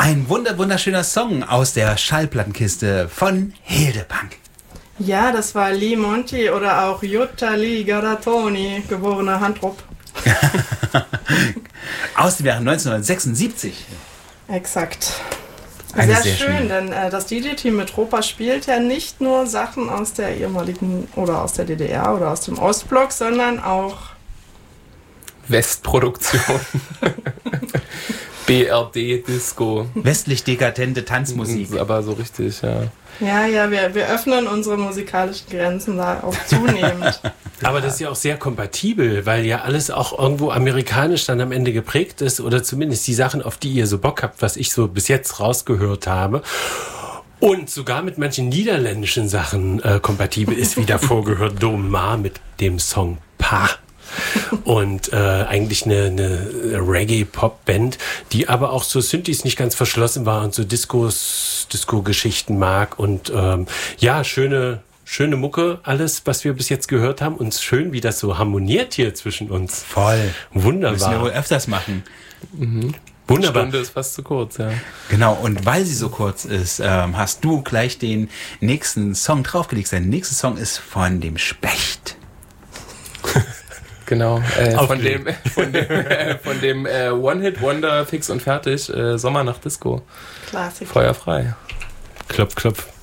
Ein wunderschöner Song aus der Schallplattenkiste von Hildebrand. Ja, das war Lee Monty oder auch Jutta Lee Garatoni, geborene Handrup. Aus dem Jahre 1976. Exakt. Eine Sehr sehr schön, denn das DJ-Team Metropa spielt ja nicht nur Sachen aus der ehemaligen oder aus der DDR oder aus dem Ostblock, sondern auch Westproduktion. BRD, Disco. Westlich dekadente Tanzmusik. Aber so richtig, ja. Ja, wir öffnen unsere musikalischen Grenzen da auch zunehmend. Aber das ist ja auch sehr kompatibel, weil ja alles auch irgendwo amerikanisch dann am Ende geprägt ist oder zumindest die Sachen, auf die ihr so Bock habt, was ich so bis jetzt rausgehört habe. Und sogar mit manchen niederländischen Sachen kompatibel ist, wie davor gehört Domar mit dem Song Pa. Und eigentlich eine Reggae-Pop-Band, die aber auch so Synthes nicht ganz verschlossen war und so Disco-Geschichten mag. Und schöne Mucke, alles, was wir bis jetzt gehört haben. Und schön, wie das so harmoniert hier zwischen uns. Voll. Wunderbar. Müssen wir wohl öfters machen. Mhm. Wunderbar. Die Stunde ist fast zu kurz, ja. Genau, und weil sie so kurz ist, hast du gleich den nächsten Song draufgelegt. Sein nächster Song ist von dem Specht. Genau, von dem One-Hit-Wonder fix und fertig, Sommer nach Disco. Klassik. Feuer frei. Klopf, klopf.